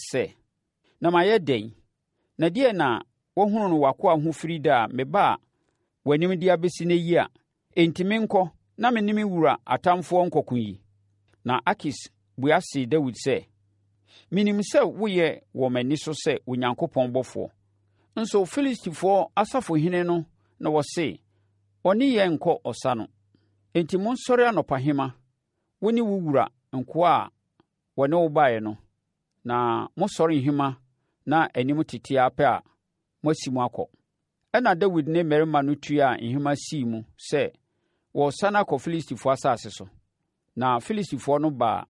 sɛ, na mayɛ dɛn? Na deɛ na wɔhunu no w'akoa ho firi da a meba a w'anim de abɛsi no yi a, enti menkɔ na me ne me wura atamfoɔ nkɔko yi. Na Akis bua see Dawid sɛ, menim sɛ woyɛ wɔ m'ani so sɛ Onyankopɔn bɔfoɔ. Nso Filistifoɔ asafohene no na wɔse, ɔne yɛn nkɔ ɔsa no. Enti monsɔre anɔpahema, wo ne wo wura nkoa a wɔne wo baeɛ no, na mosɔre nhema na anim tete apɛ a moasi mu akɔ. Ɛna Dawid ne mmarima no tuaa nhema sii mu sɛ wɔresane akɔ Filistifoɔ asase so. Na Filistifoɔ no baa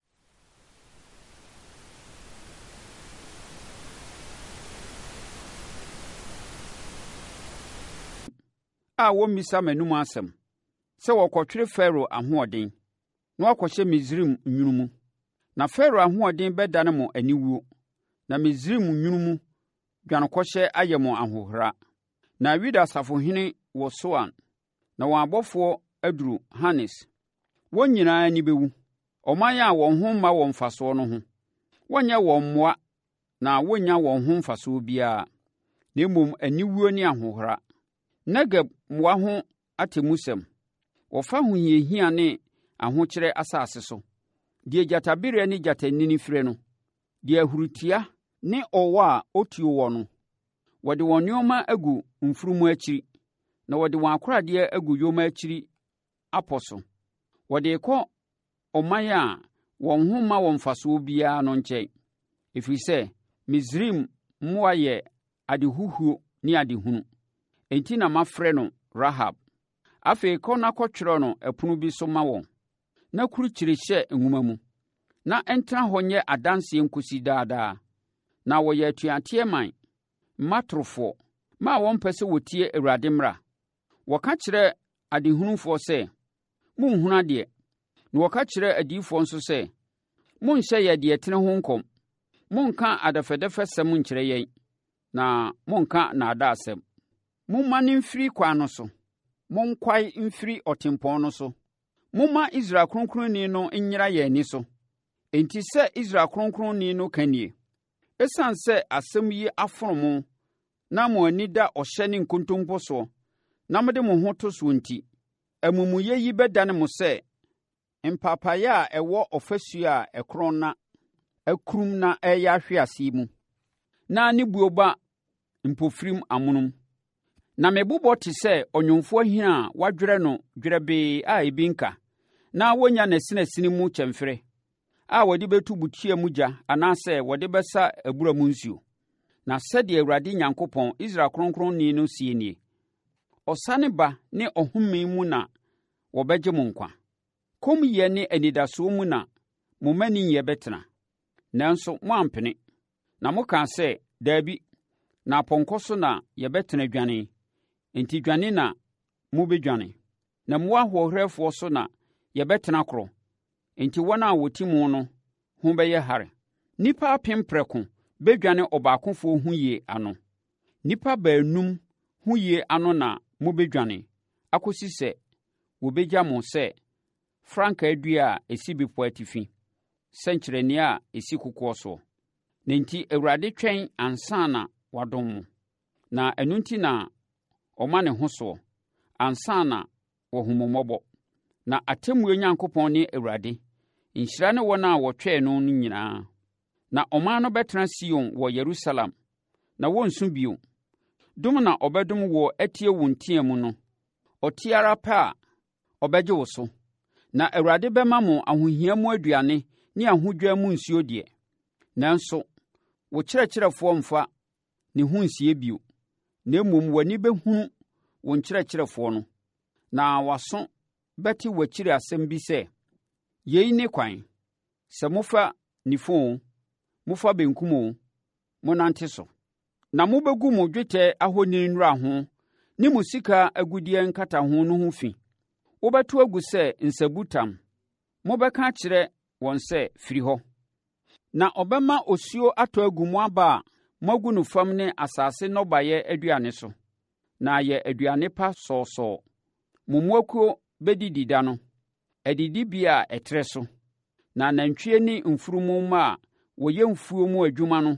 a wɔmmisa m'anom asɛm sɛ wɔkɔtwere Farao ahoɔden na wakɔhyɛ Misraim nwunu mu. Na Farao ahoɔden bɛdane mo aniwuo, na Misraim nwunu mu dwanekɔhyɛ ayɛ mo ahohora. Na Yuda asafohene wɔ Soan, na wɔn abɔfoɔ aduru Hanes. Wɔn nyinaa ani bɛwu, ɔman a wɔn ho mma wɔn mfasoɔ no ho. Wɔnyɛ wɔn mmoa na wɔnnya wɔn ho mfasoɔ biara, na mmom aniwuo ne ahohora. Negeb mmoa ho atemmusɛm, wɔfa ahohiahia ne ahokyerɛ asase so, deɛ gyatabereɛ ne gyatanini frɛ no, deɛ ahurutia ne ɔwɔ a ɔtuo wɔ no. Wɔde wɔn nneɛma agu mfurumu akyiri, na wɔde wɔn akoradeɛ agu yoma akyiri apɔ so. Wɔde kɔ ɔman a wɔn ho mma wɔn mfasoɔ biara no nkyɛn, ɛfiri sɛ Misraim mmoa yɛ adehuhuo ne adehunu. Enti na mafrɛ no Rahab. Afei kɔ na kɔtwerɛ no ɛpono bi so ma wɔn, na kurukyire hyɛ nwoma mu, na ɛntena hɔ nyɛ adanseɛ nkosi daadaa. Na wɔyɛ atuateɛ man, mmatorofoɔ, ma a wɔmpɛ sɛ wɔtie Awurade mmara. Wɔka kyerɛ adehunufoɔ sɛ, monhunu adeɛ, na wɔka kyerɛ adiyifoɔ nso sɛ, monhyɛ yɛn deɛ tene ho nkɔm. Monka adɛfɛdɛfɛsɛm nkyerɛ yɛn, na monka nnaadaasɛm. Mommane mfiri kwan no so, monkwae mfiri ɔtempɔn no so. Momma Israel Kronkronni no nnyera yɛn ani so. Enti sɛ Israel Kronkronni no ka nie, ɛsiane sɛ asɛm yi afono mo, na mo ani da ɔhyɛ ne nkontompo soɔ, na mode mo ho to soɔ nti, amumuyɛ yi bɛdane mo sɛ mpaapaeɛ a ɛwɔ ɔfasuo a ɛkorɔn na akurum na ɛyɛ ahwe ase mu, na ne buo ba mpofirim amonom. Na mebobɔ te sɛ ɔnwomfoɔ hene a wadwerɛ no dwerɛbee a ebi nka, na wɔnya n'asinasini mu kyɛmferɛ a wɔde bɛtu butua mu gya anaasɛ wɔde bɛsa abura mu nsuo. Na sɛdeɛ Awurade Nyankopɔn, Israel Kronkronni no sie nie, ɔsane ba ne ɔhome mu na wɔbɛgye mo nkwa. Kommyɛ ne anidasoɔ mu na mo maninyɛ bɛtena. Nanso moampene, na mokaa sɛ, daabi, na apɔnkɔ so na yɛbɛtena dwane. Enti dwane na mobɛdwane, na mmoa ahoɔherɛfoɔ so na yɛbɛtena korɔ. Enti wɔn a wɔti mu no ho bɛyɛ hare. Nnipa apem prɛko bɛdwane ɔbaakofoɔ ho yie ano. Nnipa baanum ho yie ano na mobɛdwane, akɔsi sɛ wɔbɛgya mo sɛ frankaa dua a ɛsi bepɔ atifi, sɛnkyerɛnneɛ a ɛsi kokoɔ soɔ. Na enti Awurade twɛn ansa na wadom mo, na ɛno nti na ɔma ne ho soɔ, ansa na wɔhu mo mmɔbɔ. Na atemmuo Nyankopɔn ne Awurade, nhyira ne wɔn a wɔtwɛn no nyinaa. Na ɔman no bɛtena Sion wɔ Yerusalem, na wɔnsu bio. Dom na ɔbɛdom wɔ atie wo nteɛmu no, ɔte ara pɛ a ɔbɛgye wo so. Na Awurade bɛma mo ahohia mu aduane ne ahodwaa mu nsuo deɛ. Nanso, wo kyerɛkyerɛfoɔ mfa ne ho nsie bio, na mmom w'ani bɛhunu wo nkyerɛkyerɛfoɔ no, na w'aso bɛte w'akyiri asɛm bi sɛ, yei ne kwan, sɛ mofa nifa o, mofa benkum o, monante so. Na mobɛgu mo dwetɛ ahoni nnura ho ne mo sika agudeɛ nkataho no ho fi. Wobɛto agu sɛ nsabutam. Mobɛka akyerɛ wɔn sɛ, firi hɔ. Na ɔbɛma osuo atɔ agu mo aba a moagu no fam ne asase nnɔbaeɛ aduane so, na ayɛ aduane pa sɔɔsɔɔ. Mo mmoakuo bɛdidi da no, adidibea a ɛtrɛ so, na nantwie ne mfunumu mma a wɔyɛ mfuo mu adwuma no